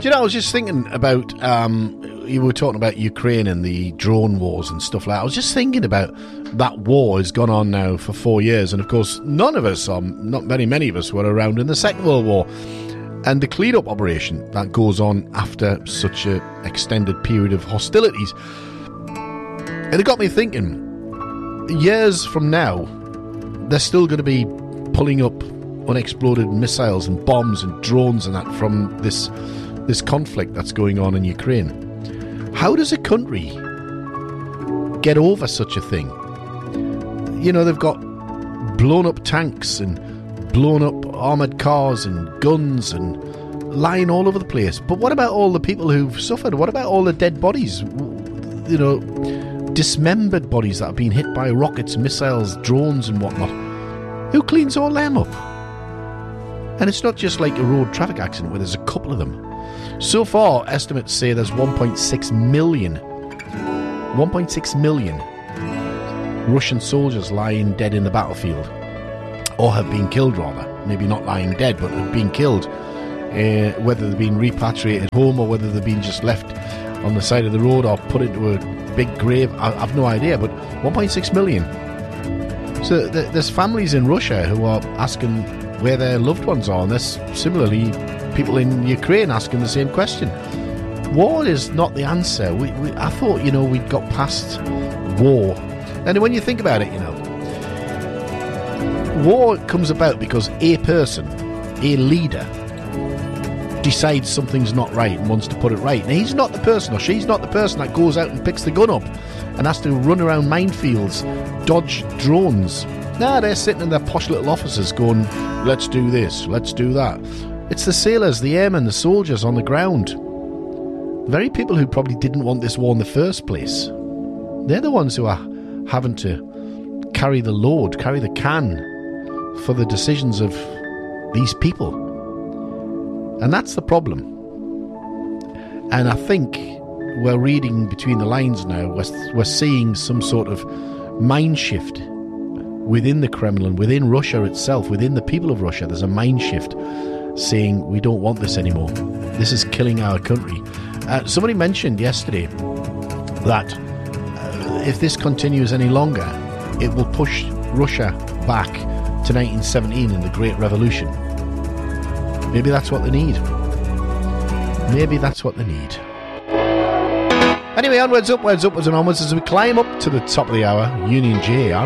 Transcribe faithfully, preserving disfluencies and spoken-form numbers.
Do you know, I was just thinking about, um, you were talking about Ukraine and the drone wars and stuff like that. I was just thinking about that war has gone on now for four years. And of course, none of us, or not very many of us, were around in the Second World War. And the clean-up operation that goes on after such an extended period of hostilities. And it got me thinking, years from now, they're still going to be pulling up unexploded missiles and bombs and drones and that from this this conflict that's going on in Ukraine. How does a country get over such a thing? You know, they've got blown up tanks and blown up armoured cars and guns and lying all over the place. But what about all the people who've suffered? What about all the dead bodies? You know, dismembered bodies that have been hit by rockets, missiles, drones and whatnot. Who cleans all them up? And it's not just like a road traffic accident where there's a couple of them. So far, estimates say there's one point six million, one point six million Russian soldiers lying dead in the battlefield. Or have been killed, rather. Maybe not lying dead, but have been killed. Uh, whether they've been repatriated home or whether they've been just left on the side of the road or put into a big grave, I, I've no idea. But one point six million. So th- there's families in Russia who are asking where their loved ones are, and there's similarly people in Ukraine asking the same question. War is not the answer. We, we, I thought, you know, we'd got past war. And when you think about it, you know, war comes about because a person, a leader, decides something's not right and wants to put it right. Now, he's not the person, or she's not the person that goes out and picks the gun up and has to run around minefields, dodge drones. Nah, they're sitting in their posh little offices going, let's do this, let's do that. It's the sailors, the airmen, the soldiers on the ground. The very people who probably didn't want this war in the first place. They're the ones who are having to carry the load, carry the can for the decisions of these people. And that's the problem. And I think we're reading between the lines now. We're, we're seeing some sort of mind shift within the Kremlin, within Russia itself, within the people of Russia. There's a mind shift saying we don't want this anymore. This is killing our country. Uh, somebody mentioned yesterday that uh, if this continues any longer, it will push Russia back to nineteen seventeen and the Great Revolution. Maybe that's what they need. Maybe that's what they need. Anyway, onwards, upwards, upwards and onwards as we climb up to the top of the hour. Union J.